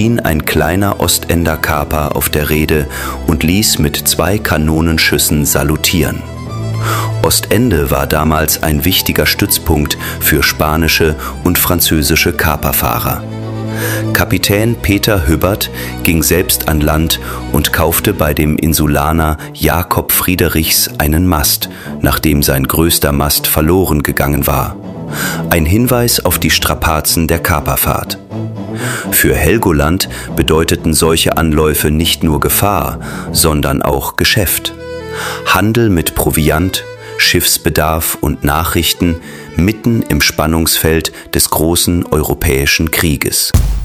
ein kleiner Ostender Kaper auf der Reede und ließ mit 2 Kanonenschüssen salutieren. Ostende war damals ein wichtiger Stützpunkt für spanische und französische Kaperfahrer. Kapitän Peter Hübbert ging selbst an Land und kaufte bei dem Insulaner Jakob Friedrichs einen Mast, nachdem sein größter Mast verloren gegangen war. Ein Hinweis auf die Strapazen der Kaperfahrt. Für Helgoland bedeuteten solche Anläufe nicht nur Gefahr, sondern auch Geschäft. Handel mit Proviant, Schiffsbedarf und Nachrichten mitten im Spannungsfeld des großen europäischen Krieges.